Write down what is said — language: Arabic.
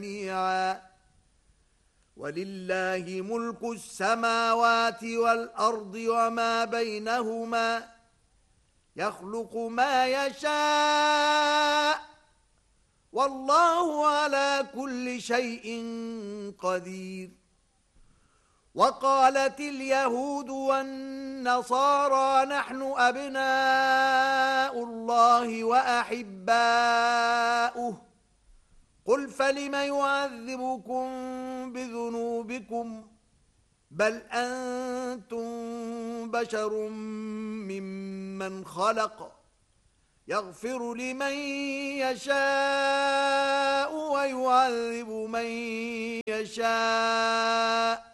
جميعا ولله ملك السماوات والأرض وما بينهما يخلق ما يشاء والله على كل شيء قدير. وقالت اليهود والنصارى نحن أبناء الله وأحباؤه قل فلم يعذبكم بذنوبكم بل أنتم بشر ممن خلق يغفر لمن يشاء ويعذب من يشاء